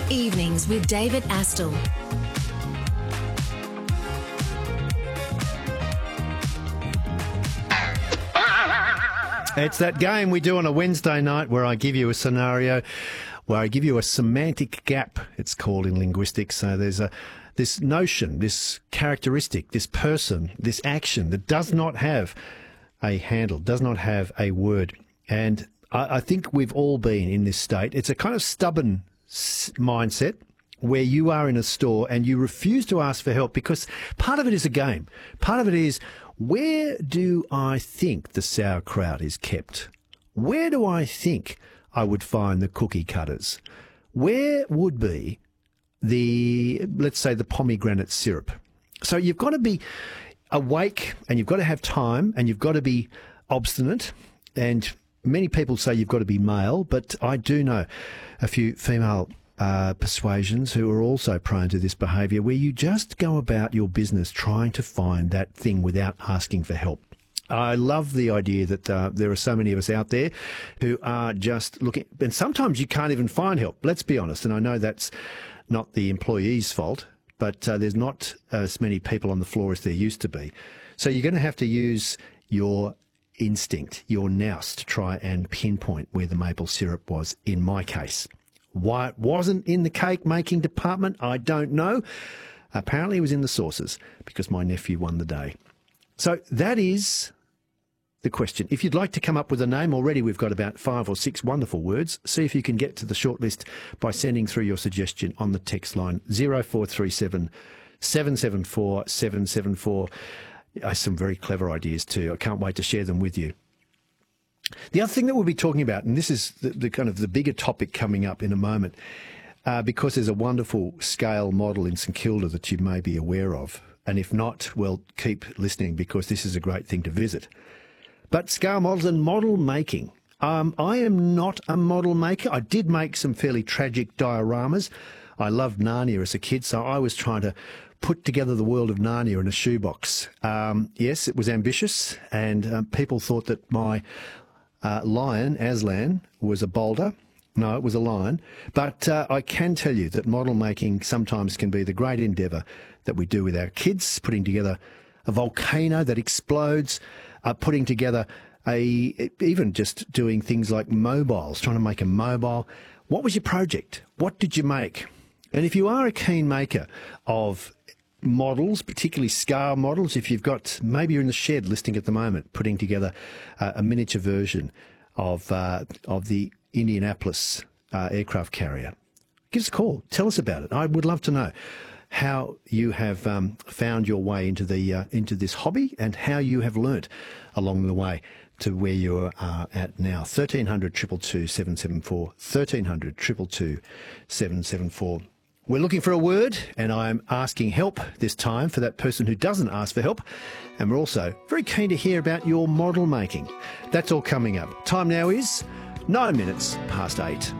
Evenings with David Astle. It's that game we do on a Wednesday night where I give you a scenario, where I give you a semantic gap, it's called in linguistics. So there's this notion, this characteristic, this person, this action that does not have a handle, does not have a word. And I think we've all been in this state. It's a kind of stubborn mindset where you are in a store and you refuse to ask for help because part of it is a game. Part of it is, where do I think the sauerkraut is kept? Where do I think I would find the cookie cutters? Where would be let's say, the pomegranate syrup? So you've got to be awake and you've got to have time and you've got to be obstinate. And many people say you've got to be male, but I do know a few female persuasions who are also prone to this behaviour, where you just go about your business trying to find that thing without asking for help. I love the idea that there are so many of us out there who are just looking, and sometimes you can't even find help, let's be honest, and I know that's not the employee's fault, but there's not as many people on the floor as there used to be. So you're going to have to use your instinct, your nous, to try and pinpoint where the maple syrup was in my case. Why it wasn't in the cake making department, I don't know. Apparently it was in the sauces because my nephew won the day. So that is the question. If you'd like to come up with a name, already we've got about 5 or 6 wonderful words. See if you can get to the shortlist by sending through your suggestion on the text line 0437 774 774. Some very clever ideas too. I can't wait to share them with you. The other thing that we'll be talking about, and this is the kind of the bigger topic coming up in a moment, because there's a wonderful scale model in St Kilda that you may be aware of. And if not, well, keep listening because this is a great thing to visit. But scale models and model making. I am not a model maker. I did make some fairly tragic dioramas. I loved Narnia as a kid, so I was trying to put together the world of Narnia in a shoebox. Yes, it was ambitious, and people thought that my lion, Aslan, was a boulder. No, it was a lion. But I can tell you that model making sometimes can be the great endeavour that we do with our kids, putting together a volcano that explodes, putting together even just doing things like mobiles, trying to make a mobile. What was your project? What did you make? And if you are a keen maker of models, particularly scale models, if you've got, maybe you're in the shed listening at the moment, putting together a miniature version of the Indianapolis aircraft carrier, give us a call. Tell us about it. I would love to know how you have found your way into this hobby and how you have learnt along the way to where you are at now. 1300 222 774, 1300 222 774. We're looking for a word, and I'm asking help this time for that person who doesn't ask for help. And we're also very keen to hear about your model making. That's all coming up. Time now is 9 minutes past 8.